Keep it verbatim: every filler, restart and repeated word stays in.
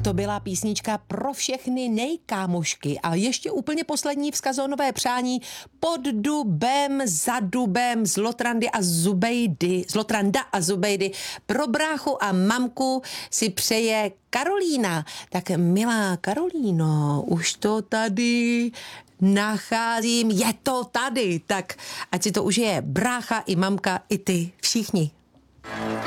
To byla písnička pro všechny nejkámošky. A ještě úplně poslední vzkazonové přání pod dubem, za dubem, z Lotrandy a Zubejdy, z Lotranda a Zubejdy. Pro bráchu a mamku si přeje Karolína. Tak milá Karolíno, už to tady nacházím, je to tady. Tak ať si to užije brácha i mamka i ty, všichni.